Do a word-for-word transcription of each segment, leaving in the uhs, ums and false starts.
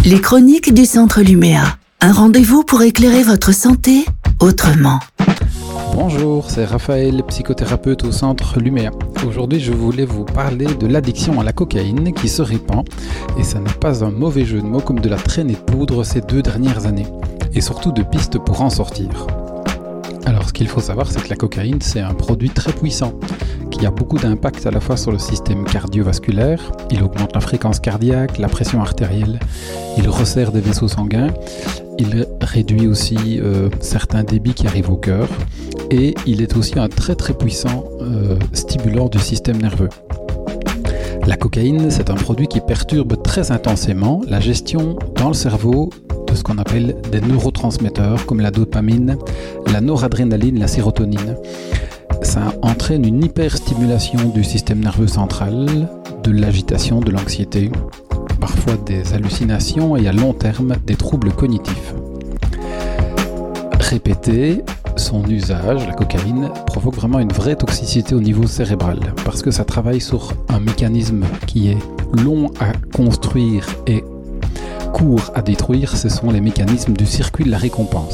Les chroniques du Centre Luméa. Un rendez-vous pour éclairer votre santé autrement. Bonjour, c'est Raphaël, psychothérapeute au Centre Luméa. Aujourd'hui, je voulais vous parler de l'addiction à la cocaïne qui se répand. Et ça n'est pas un mauvais jeu de mots comme de la traînée de poudre ces deux dernières années. Et surtout de pistes pour en sortir. Alors, ce qu'il faut savoir, c'est que la cocaïne, c'est un produit très puissant, qui a beaucoup d'impact à la fois sur le système cardiovasculaire. Il augmente la fréquence cardiaque, la pression artérielle, il resserre des vaisseaux sanguins, il réduit aussi euh, certains débits qui arrivent au cœur, et il est aussi un très très puissant euh, stimulant du système nerveux. La cocaïne, c'est un produit qui perturbe très intensément la gestion dans le cerveau de ce qu'on appelle des neurotransmetteurs comme la dopamine, la noradrénaline, la sérotonine. Ça entraîne une hyperstimulation du système nerveux central, de l'agitation, de l'anxiété, parfois des hallucinations et à long terme des troubles cognitifs. Répéter son usage, la cocaïne, provoque vraiment une vraie toxicité au niveau cérébral parce que ça travaille sur un mécanisme qui est long à construire et court à détruire. Ce sont les mécanismes du circuit de la récompense.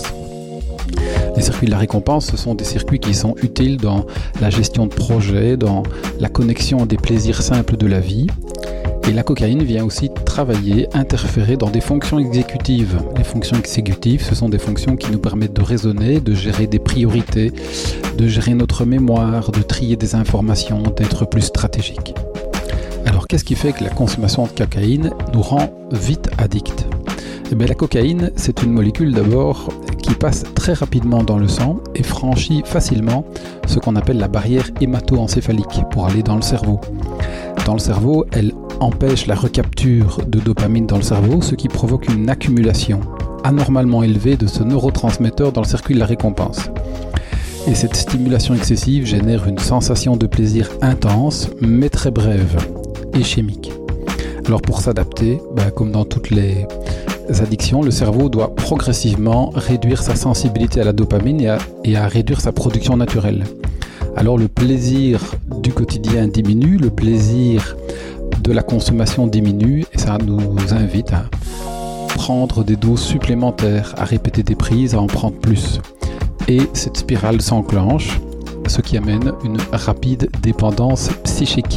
Les circuits de la récompense, ce sont des circuits qui sont utiles dans la gestion de projets, dans la connexion des plaisirs simples de la vie. Et la cocaïne vient aussi travailler, interférer dans des fonctions exécutives. Les fonctions exécutives, ce sont des fonctions qui nous permettent de raisonner, de gérer des priorités, de gérer notre mémoire, de trier des informations, d'être plus stratégique. Alors, qu'est-ce qui fait que la consommation de cocaïne nous rend vite addicts ? Eh bien, la cocaïne, c'est une molécule d'abord qui passe très rapidement dans le sang et franchit facilement ce qu'on appelle la barrière hémato-encéphalique pour aller dans le cerveau. Dans le cerveau, elle empêche la recapture de dopamine dans le cerveau, ce qui provoque une accumulation anormalement élevée de ce neurotransmetteur dans le circuit de la récompense. Et cette stimulation excessive génère une sensation de plaisir intense, mais très brève et chimique. Alors pour s'adapter, bah, comme dans toutes les addictions, le cerveau doit progressivement réduire sa sensibilité à la dopamine et à, et à réduire sa production naturelle. Alors le plaisir du quotidien diminue, le plaisir de la consommation diminue et ça nous invite à prendre des doses supplémentaires, à répéter des prises, à en prendre plus. Et cette spirale s'enclenche, ce qui amène une rapide dépendance psychique.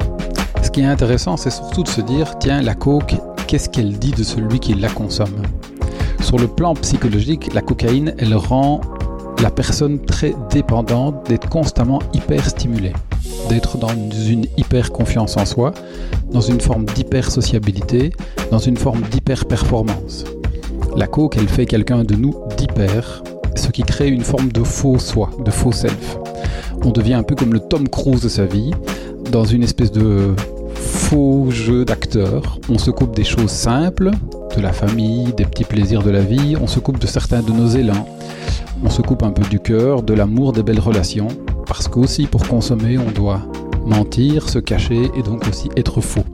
Ce qui est intéressant, c'est surtout de se dire, tiens, la coke, qu'est-ce qu'elle dit de celui qui la consomme ? Sur le plan psychologique, la cocaïne, elle rend la personne très dépendante d'être constamment hyper stimulée, d'être dans une hyper confiance en soi, dans une forme d'hyper sociabilité, dans une forme d'hyper performance. La coke, elle fait quelqu'un de nous d'hyper, ce qui crée une forme de faux soi, de faux self. On devient un peu comme le Tom Cruise de sa vie, dans une espèce de faux jeu d'acteur. On se coupe des choses simples, de la famille, des petits plaisirs de la vie, on se coupe de certains de nos élans, on se coupe un peu du cœur, de l'amour, des belles relations, parce qu'aussi pour consommer, on doit mentir, se cacher et donc aussi être faux.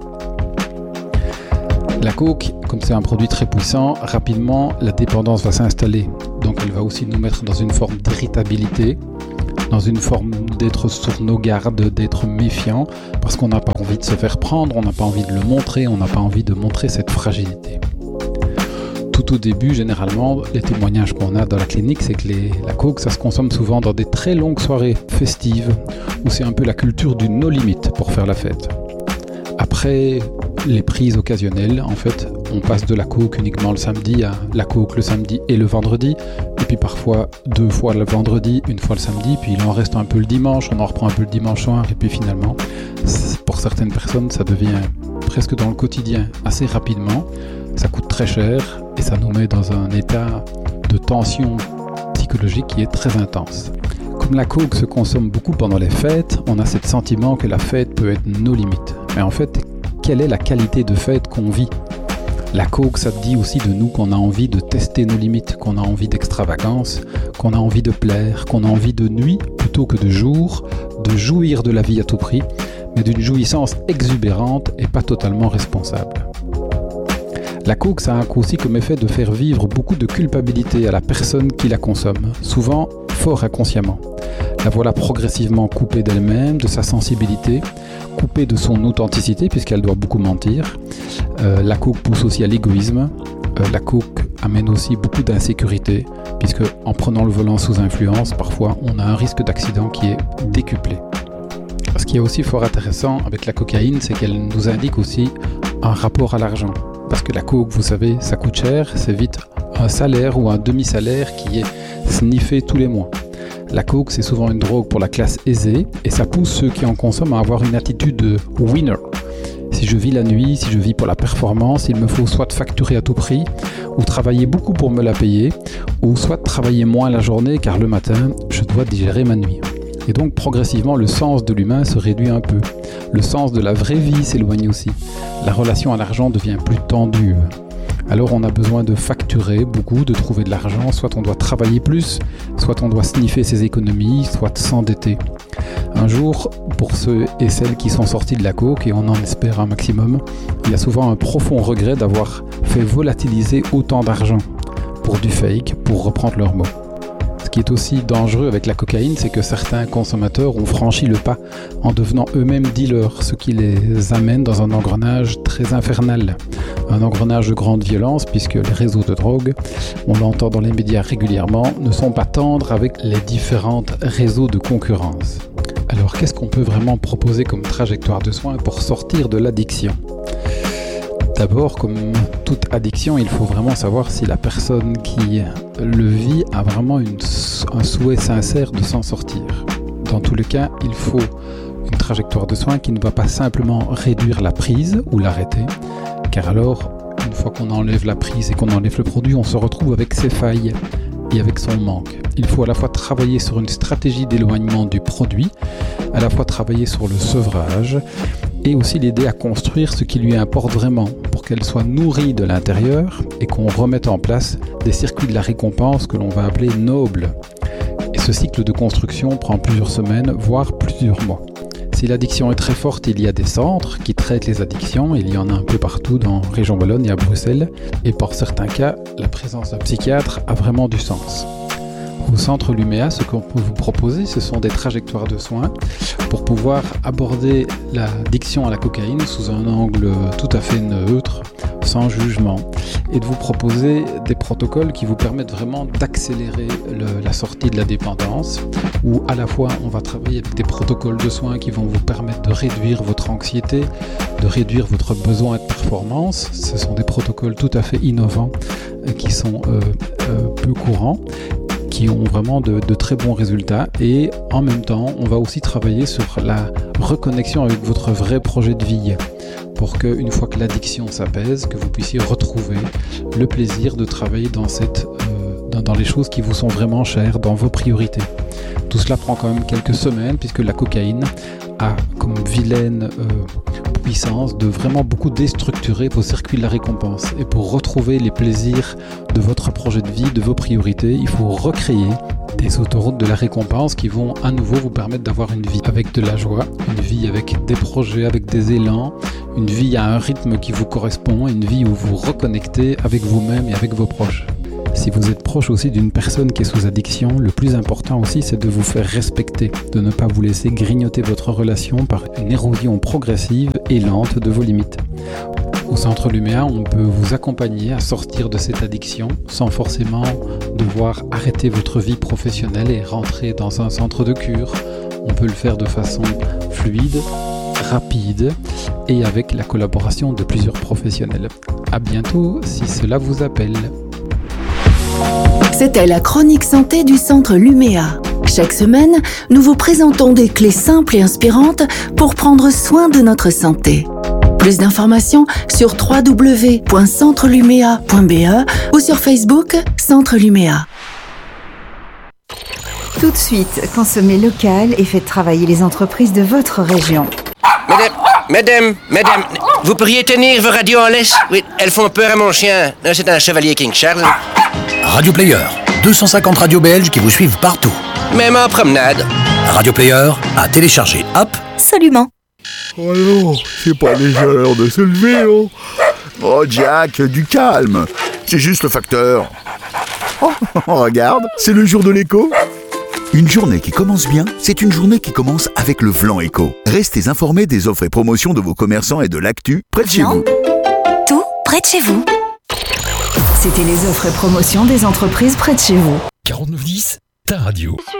La coke, comme c'est un produit très puissant, rapidement la dépendance va s'installer. Donc elle va aussi nous mettre dans une forme d'irritabilité, dans une forme d'être sur nos gardes, d'être méfiant, parce qu'on n'a pas envie de se faire prendre, on n'a pas envie de le montrer, on n'a pas envie de montrer cette fragilité. Tout au début, généralement, les témoignages qu'on a dans la clinique, c'est que les, la coke, ça se consomme souvent dans des très longues soirées festives, où c'est un peu la culture du no limit pour faire la fête. Après les prises occasionnelles, en fait, on passe de la coke uniquement le samedi à la coke le samedi et le vendredi, et puis parfois deux fois le vendredi, une fois le samedi, puis il en reste un peu le dimanche, on en reprend un peu le dimanche soir, et puis finalement, pour certaines personnes, ça devient presque dans le quotidien assez rapidement, ça coûte très cher, et ça nous met dans un état de tension psychologique qui est très intense. Comme la coke se consomme beaucoup pendant les fêtes, on a ce sentiment que la fête peut être nos limites. Mais en fait, quelle est la qualité de fête qu'on vit ? La coke, ça dit aussi de nous qu'on a envie de tester nos limites, qu'on a envie d'extravagance, qu'on a envie de plaire, qu'on a envie de nuit plutôt que de jour, de jouir de la vie à tout prix, mais d'une jouissance exubérante et pas totalement responsable. La coke, ça a aussi comme effet de faire vivre beaucoup de culpabilité à la personne qui la consomme, souvent fort inconsciemment. La voilà progressivement coupée d'elle-même, de sa sensibilité, coupée de son authenticité puisqu'elle doit beaucoup mentir. Euh, la coke pousse aussi à l'égoïsme euh, la coke amène aussi beaucoup d'insécurité, puisque en prenant le volant sous influence, parfois on a un risque d'accident qui est décuplé. Ce qui est aussi fort intéressant avec la cocaïne, c'est qu'elle nous indique aussi un rapport à l'argent. Parce que la coke, vous savez, ça coûte cher, c'est vite un salaire ou un demi-salaire qui est sniffé tous les mois. La coke, c'est souvent une drogue pour la classe aisée et ça pousse ceux qui en consomment à avoir une attitude de winner. Si je vis la nuit, si je vis pour la performance, il me faut soit facturer à tout prix, ou travailler beaucoup pour me la payer, ou soit travailler moins la journée car le matin, je dois digérer ma nuit. Et donc progressivement, le sens de l'humain se réduit un peu. Le sens de la vraie vie s'éloigne aussi. La relation à l'argent devient plus tendue. Alors on a besoin de facturer beaucoup, de trouver de l'argent, soit on doit travailler plus, soit on doit sniffer ses économies, soit s'endetter. Un jour, pour ceux et celles qui sont sortis de la coke, et on en espère un maximum, il y a souvent un profond regret d'avoir fait volatiliser autant d'argent pour du fake, pour reprendre leurs mots. Ce qui est aussi dangereux avec la cocaïne, c'est que certains consommateurs ont franchi le pas en devenant eux-mêmes dealers, ce qui les amène dans un engrenage très infernal. Un engrenage de grande violence, puisque les réseaux de drogue, on l'entend dans les médias régulièrement, ne sont pas tendres avec les différents réseaux de concurrence. Alors qu'est-ce qu'on peut vraiment proposer comme trajectoire de soins pour sortir de l'addiction ? D'abord, comme toute addiction, il faut vraiment savoir si la personne qui le vit a vraiment une, un souhait sincère de s'en sortir. Dans tous les cas, il faut une trajectoire de soins qui ne va pas simplement réduire la prise ou l'arrêter, car alors, une fois qu'on enlève la prise et qu'on enlève le produit, on se retrouve avec ses failles et avec son manque. Il faut à la fois travailler sur une stratégie d'éloignement du produit, à la fois travailler sur le sevrage, et aussi l'aider à construire ce qui lui importe vraiment pour qu'elle soit nourrie de l'intérieur et qu'on remette en place des circuits de la récompense que l'on va appeler nobles. Et ce cycle de construction prend plusieurs semaines, voire plusieurs mois. Si l'addiction est très forte, il y a des centres qui traitent les addictions, il y en a un peu partout dans la région Wallonne et à Bruxelles, et pour certains cas, la présence d'un psychiatre a vraiment du sens. Au centre Luméa, ce qu'on peut vous proposer, ce sont des trajectoires de soins pour pouvoir aborder l'addiction à la cocaïne sous un angle tout à fait neutre, sans jugement, et de vous proposer des protocoles qui vous permettent vraiment d'accélérer le, la sortie de la dépendance, où à la fois on va travailler avec des protocoles de soins qui vont vous permettre de réduire votre anxiété, de réduire votre besoin de performance. Ce sont des protocoles tout à fait innovants euh, qui sont euh, euh, peu courants, qui ont vraiment de, de très bons résultats, et en même temps on va aussi travailler sur la reconnexion avec votre vrai projet de vie pour qu'une fois que l'addiction s'apaise, que vous puissiez retrouver le plaisir de travailler dans, cette, euh, dans, dans les choses qui vous sont vraiment chères, dans vos priorités. Tout cela prend quand même quelques semaines puisque la cocaïne a comme vilaine euh, puissance de vraiment beaucoup déstructurer vos circuits de la récompense. Et pour retrouver les plaisirs de votre projet de vie, de vos priorités, il faut recréer des autoroutes de la récompense qui vont à nouveau vous permettre d'avoir une vie avec de la joie, une vie avec des projets, avec des élans, une vie à un rythme qui vous correspond, une vie où vous reconnectez avec vous-même et avec vos proches. Si vous êtes proche aussi d'une personne qui est sous addiction, le plus important aussi c'est de vous faire respecter, de ne pas vous laisser grignoter votre relation par une érosion progressive et lente de vos limites. Au Centre Luméa, on peut vous accompagner à sortir de cette addiction sans forcément devoir arrêter votre vie professionnelle et rentrer dans un centre de cure. On peut le faire de façon fluide, rapide et avec la collaboration de plusieurs professionnels. À bientôt si cela vous appelle. C'était la chronique santé du Centre Luméa. Chaque semaine, nous vous présentons des clés simples et inspirantes pour prendre soin de notre santé. Plus d'informations sur w w w point centre luméa point b e ou sur Facebook Centre Luméa. Tout de suite, consommez local et faites travailler les entreprises de votre région. Madame, madame, madame, vous pourriez tenir vos radios en laisse? Oui, elles font peur à mon chien. C'est un chevalier King Charles. Radio Player, deux cent cinquante radios belges qui vous suivent partout. Même en promenade. Radio Player, à télécharger app. Absolument. Oh non, c'est pas déjà l'heure de se lever, oh. Oh Jack, du calme. C'est juste le facteur. Oh, regarde, c'est le jour de l'écho. Une journée qui commence bien, c'est une journée qui commence avec le Vlan Éco. Restez informés des offres et promotions de vos commerçants et de l'actu près de chez vous. Tout près de chez vous. C'était les offres et promotions des entreprises près de chez vous. quarante-neuf dix, ta radio.